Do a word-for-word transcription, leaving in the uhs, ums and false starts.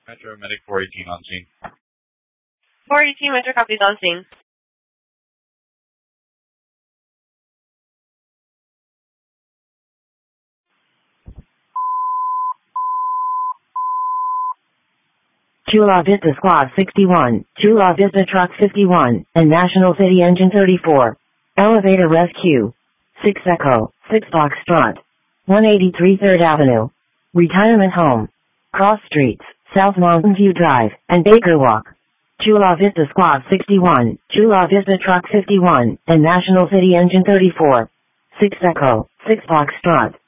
Metro Medic four eighteen on scene. four eighteen Metro copies on scene. Chula Vista Squad sixty-one, Chula Vista Truck fifty-one, and National City Engine thirty-four. Elevator Rescue. six Echo, six Foxtrot. one eighty-three third Avenue. Retirement Home. Cross Streets, South Mountain View Drive, and Baker Walk. Chula Vista Squad sixty-one, Chula Vista Truck fifty-one, and National City Engine thirty-four. six Echo, six Foxtrot.